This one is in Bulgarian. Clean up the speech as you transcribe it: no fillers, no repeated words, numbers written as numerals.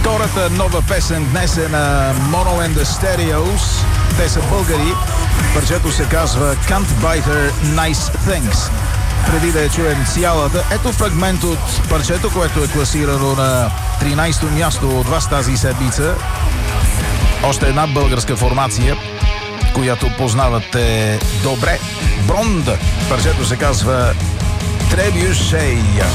Втората нова песен днес е на Mono and the Stereos. Те са българи. Парчето се казва Can't Buy Her Nice Things. Преди да я чуем цялата, ето фрагмент от парчето, което е класирано на 13-то място от вас тази седмица. Още една българска формация, която познавате добре. Бронд. Парчето се казва Trebuchet.